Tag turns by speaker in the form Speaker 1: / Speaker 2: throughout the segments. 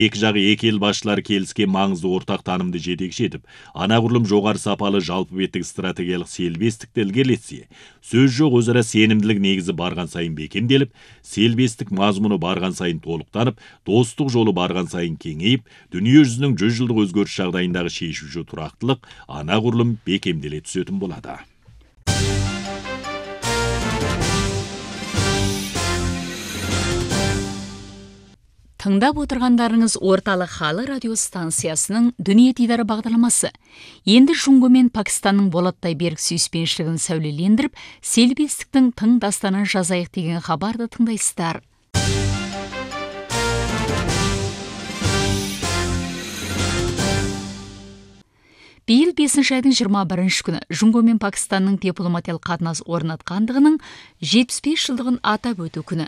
Speaker 1: Екі жағы екі ел басшылары келіскен маңызды ортақ танымды жетекші етіп, анағұрлым жоғары сапалы жалпы беттік стратегиялық сербестікті ілгерілетсе, сөз жоқ өзара сенімділік негізі барған сайын бекемделіп, сербестік мазмұны барған сайын толықтанып, достық жолы барған сайын кеңейіп, дүние жүзінің 100 жылдық өзгеріс жағдайындағы шешуші тұрақтылық анағұрлым бекемделе түсетін болады.
Speaker 2: Тыңдап отырғандарыңыз орталық халық радио станциясының Дүние дидары бағдарламасы. Енді Жұңго мен Пакистанның болаттай берік сүйіспеншілігін сәулелендіріп, селбестіктің тың дастанын жазайық деген хабарды тыңдайсыздар. Биыл 5 айдың 21 күні Жұңго мен Пакистанның дипломатиялық қатынас орнатқандығының 75 жылдығын атап өту күні.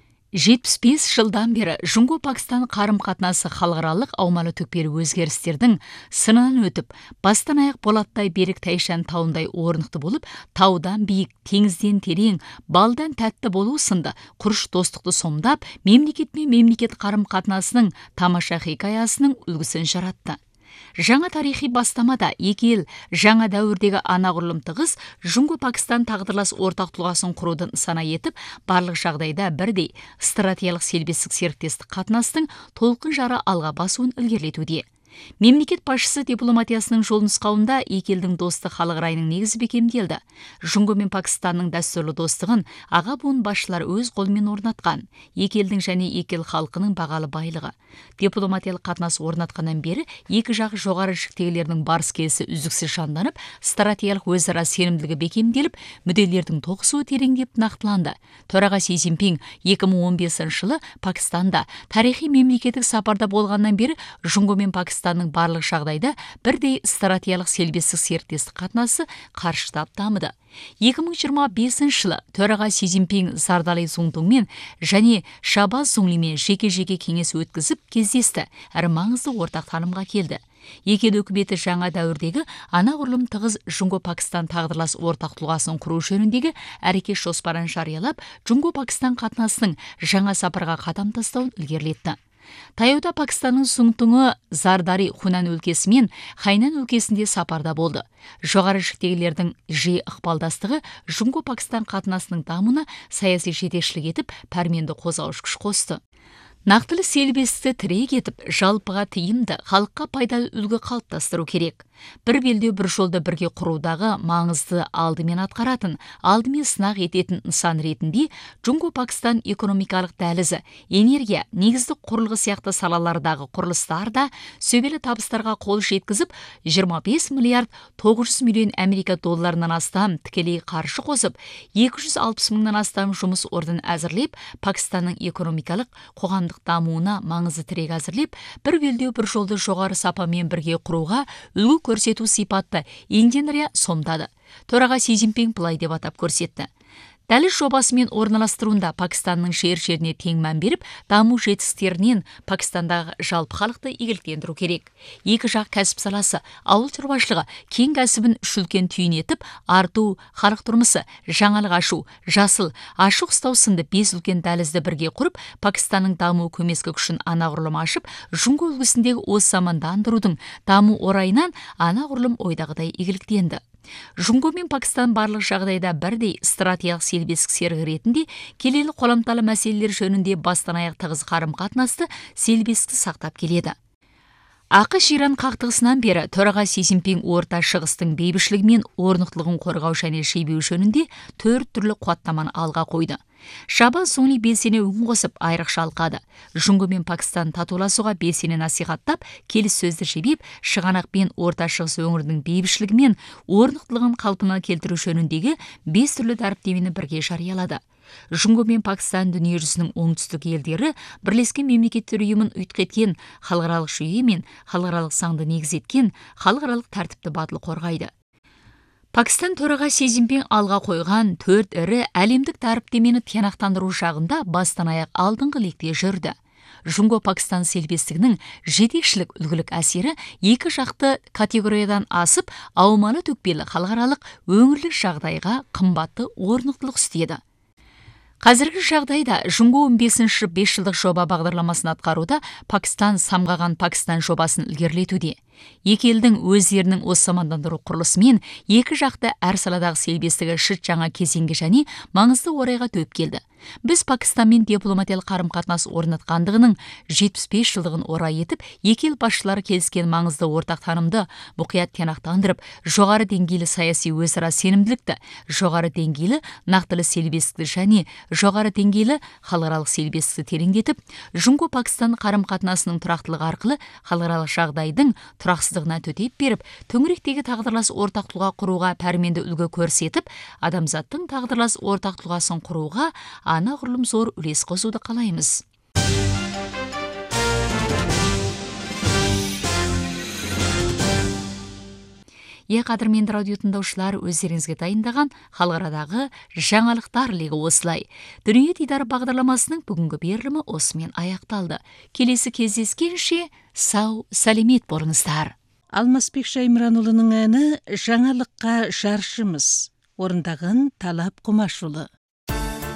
Speaker 2: 75 жылдан бері Жұңго-Пакистан қарым-қатынасы халықаралық аумалы-төкпелі өзгерістердің сынынан өтіп, бастан аяқ болаттай берік Тайшан тауындай орнықты болып, таудан биік, теңізден терең, балдан тәтті болу сынды құрыш достықты сомдап, мемлекет пен мемлекет қарым-қатынасының тамаша хикаясының үлгісін жаратты. Жаңа тарихи бастамада екі ел жаңа дәуірдегі анағұрлым тығыз Жұңго-Пакистан тағдырлас ортақ тұлғасын құруды нысана етіп, барлық жағдайда бірдей стратегиялық сербестік серіктестік қатынастың толқын жары алға басуын ілгерілетуде. Мемлекет басшысы дипломатиясының жол нұсқауында екі елдің достық халық райының негізі бекемделді. Жұңго мен Пакистанның дәстүрлі достығын аға буын басшылар өз қолымен орнатқан. Екі елдің және екі ел халқының бағалы байлығы. Дипломатиялық қатынас орнатқаннан бері екі жақ жоғары жіктегілердің барыс келісі үздіксіз жанданып, стратегиялық өзара сенімділігі бекемделіп, мүдделердің тоғысуы тереңдеп нақтыланды. Төраға Си Цзиньпин 2015 жылы Пакистанда тарихи мемлекеттік сапарда болғаннан бері Жұңго мен Пакистанның барлық жағдайда бірдей стратегиялық селбестік серіктестік қатынасы қарыштап дамыды. 2025 жылы төраға Си Цзиньпин Зардали Зуңтуңмен және Шабаз Зуңлимен жеке-жеке кеңес өткізіп кездесті, әрі маңызды ортақ танымға келді. Екі ел үкіметі жаңа дәуірдегі анағұрлым тығыз Жұңго-Пакистан тағдырлас ортақ тұлғасын құру жөніндегі әрекет жоспарын жариялап, Жұңго-Пакистан қатынасының жаңа сапарға қадам тастауын ілгерілетті. Таяуда Пакистанның Суңтуңы Зардари Хунан өлкесі мен Хайнан өлкесінде сапарда болды. Жоғары жіктегілердің жиі ықпалдастығы Жұңго-Пакистан қатынасының дамуына саяси жетекшілік етіп, пәрменді қозғаушы күш қосты. Нақтылы селбестікті тірек етіп, жалпыға тиімді, халыққа пайдалы үлгі қалыптастыру керек. Бір белдеу бір жолды бірге құрудағы маңызды алдымен атқаратын, алдымен сынақ ететін нысан ретінде Жұңго-Пакистан экономикалық дәлізі, энергия, негіздік құрылғы сияқты салалардағы құрылыстар да сөбелі табыстарға қол жеткізіп, 25 миллиард 900 миллион Америка долларынан астам тікелей қаржы қосып, 260 мыңнан астам жұмыс орнын әзірлеп, Пакистанның экономикалық қоғамдық дамуына маңызды тірек әзірлеп, бір белдеу бір жолды жоғары сапамен бірге құруға үлгі көрсету сипатты инденрия сомдады. Төраға Си Цзиньпин былай деп атап көрсетті. Дәліз жобасымен орналастыруында Пакистанның жер-жеріне тең мән беріп, даму жетістіктерінен Пакистандағы жалпы халықты игіліктендіру керек. Екі жақ кәсіп саласы, ауыл шаруашылығы кең кәсібін үш үлкен түйін етіп, арту, халық тұрмысы, жаңалық ашу, жасыл, ашық ұстау сынды 5 үлкен дәлізді бірге құрып, Пакистанның даму көмескі күшін анағұрлым ашып, Жұңго үлгісіндегі осы замандандырудың даму орайынан анағұрлым ойдағыдай игіліктенді. Жұңго мен Пакистан барлық жағдайда бірдей стратегиялық сербестік серігі ретінде келелі қоламталы мәселелер жөнінде бастан аяқ тығыз қарым-қатынасты сербестікті сақтап келеді. ақш-Иран қақтығысынан бері төраға Си Цзиньпин орта шығыстың бейбітшілігі мен орнықтылығын қорғау және жебеу жөнінде 4 түрлі қуаттаманы алға қойды. Шабаз Зуңли белсене үн қосып айрықша алқады. Жұңго мен Пакистан татуласуға белсене насихаттап, келіссөзді жебеп, шығанақпен орта шығыс өңірінің бейбітшілігі мен орнықтылығын қалпына келтіру жөніндегі 5 түрлі дәріптемені бірге жариялады. Жұңго мен Пакистан дүние жүзінің оңтүстік елдері Бірлескен Мемлекеттер ұйымын ұйытқы еткен халықаралық жүйе мен халықаралық заңды негіз еткен халықаралық тәртіпті батыл қорғайды. Пакистан төраға Си Цзиньпин алға қойған 4 ірі әлемдік дәріптемені тиянақтандыру жағында бастан аяқ алдыңғы лекте жүрді. Жұңго-Пакистан сербестігінің жетекшілік үлгілік әсері екі жақты категориядан асып, аумалы төкпелі халықаралық өңірлік жағдайға қымбатты орнықтылық істеді. Қазіргі жағдайда Жұңго 15-ші 5 жылдық жоба бағдарламасын атқаруда Пакистан самғаған Пакистан жобасын ілгерілетуде. Екі елдің өздерінің осы мамандандыру құрылысымен екі жақты әр саладағы серіктестігі шыт жаңа кезеңге және маңызды орайға төп келді. Біз Пакистанмен дипломатиялық қарым-қатынас орнатқандығының 75 жылдығын орай етіп, екі ел басшылары келіскен маңызды ортақ танымды мұқият тиянақтандырып, жоғары деңгейлі саяси өзара сенімділікті, жоғары деңгейлі нақтылы серіктестікті және жоғары деңгейлі халықаралық серіктестікті тереңдетіп, Жұңго-Пакистан қарым-қатынасының тұрақтылығы арқылы халықаралық жағдайдың тұрақсыздығына төтеп беріп, төңіректегі тағдырлас ортақ тұлға құруға пәрменді үлгі көрсетіп, адамзаттың тағдырлас ортақ тұлғасын құруға анағұрлым зор үлес қосуды қалаймыз. Қадірменді радио тыңдаушылар, өздеріңізге дайындаған халықарадағы жаңалықтар легі осылай. Дүние дидары бағдарламасының бүгінгі берілімі осымен аяқталды. Келесі кездескенше сау, сәлемет болыңыздар.
Speaker 3: Алмасбек Шаймұранұлының әні «Жаңалыққа жаршымыз» орындаған Талап Құмашұлы.